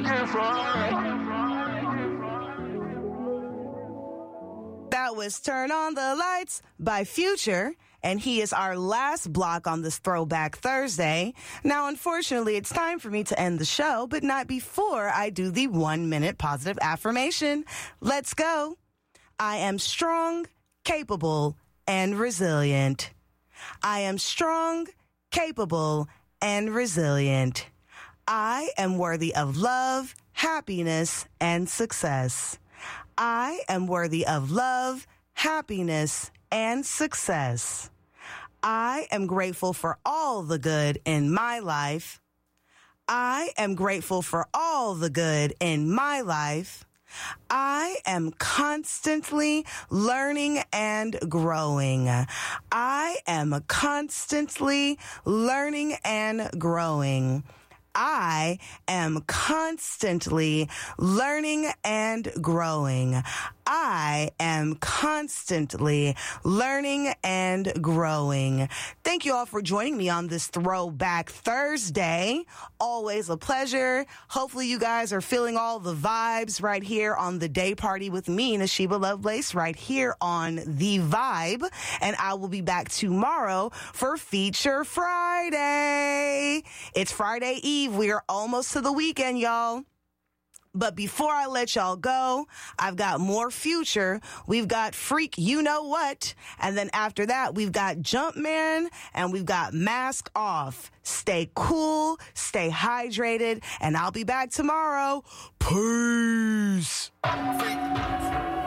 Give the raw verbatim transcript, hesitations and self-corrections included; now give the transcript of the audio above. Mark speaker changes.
Speaker 1: That was Turn on the Lights by Future, and he is our last block on this Throwback Thursday. Now, unfortunately, it's time for me to end the show, but not before I do the one-minute positive affirmation. Let's go. I am strong, capable, and resilient. I am strong, capable, and resilient. I am worthy of love, happiness, and success. I am worthy of love, happiness, and success. I am grateful for all the good in my life. I am grateful for all the good in my life. I am constantly learning and growing. I am constantly learning and growing. I am constantly learning and growing. I am constantly learning and growing. Thank you all for joining me on this Throwback Thursday. Always a pleasure. Hopefully you guys are feeling all the vibes right here on the day party with me, Nashiba Lovelace, right here on The Vibe. And I will be back tomorrow for Feature Friday. It's Friday Eve. We are almost to the weekend, y'all. But before I let y'all go, I've got more Future. We've got Freak You Know What. And then after that, we've got Jumpman and we've got Mask Off. Stay cool, stay hydrated, and I'll be back tomorrow. Peace. Freak.